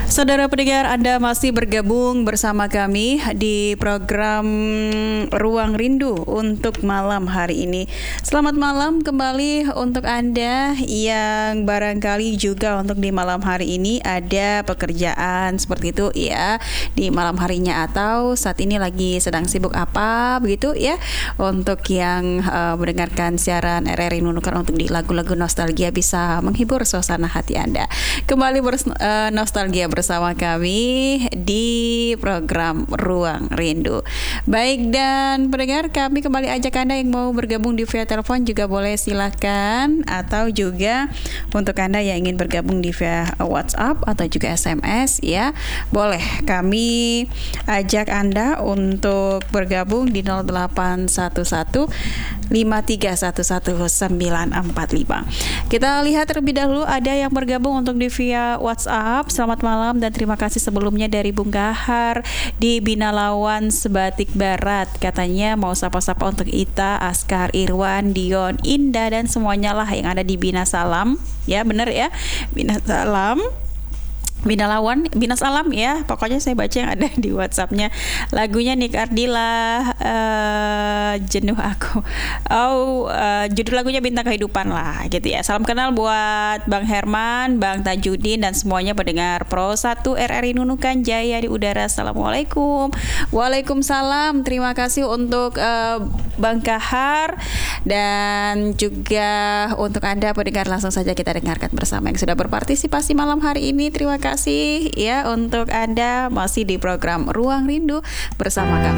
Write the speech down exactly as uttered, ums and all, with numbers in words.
Saudara pendengar, Anda masih bergabung bersama kami di program Ruang Rindu untuk malam hari ini. Selamat malam kembali untuk Anda yang barangkali juga untuk di malam hari ini ada pekerjaan seperti itu ya, di malam harinya atau saat ini lagi sedang sibuk apa begitu ya. Untuk yang uh, mendengarkan siaran R R I Nunukan untuk di lagu-lagu nostalgia bisa menghibur suasana hati Anda. Kembali bers- uh, nostalgia bersama kami di program Ruang Rindu. Baik, dan pendengar, kami kembali ajak Anda yang mau bergabung di via telepon juga boleh, silakan, atau juga untuk Anda yang ingin bergabung di via WhatsApp atau juga S M S ya, boleh. Kami ajak Anda untuk bergabung di nol delapan satu satu lima tiga satu satu sembilan empat lima. Kita lihat terlebih dahulu ada yang bergabung untuk di via WhatsApp. Selamat malam dan terima kasih sebelumnya dari Bung Gahar di Binalawan Sebatik Barat. Katanya mau sapa-sapa untuk Ita, Askar, Irwan, Dion, Indah dan semuanya lah yang ada di Bina Salam. Ya benar ya, Bina Salam, Bina Lawan, Bina Salam ya. Pokoknya saya baca yang ada di WhatsAppnya. Lagunya Nick Ardila, uh, Jenuh Aku. Oh, uh, judul lagunya Bintang Kehidupan lah gitu ya. Salam kenal buat Bang Herman, Bang Tajudin dan semuanya pendengar Pro satu R R I Nunukan Jaya di udara. Assalamualaikum. Waalaikumsalam. Terima kasih untuk uh, Bang Kahar dan juga untuk Anda pendengar, langsung saja kita dengarkan bersama yang sudah berpartisipasi malam hari ini. Terima kasih kasih ya untuk Anda masih di program Ruang Rindu bersama kami.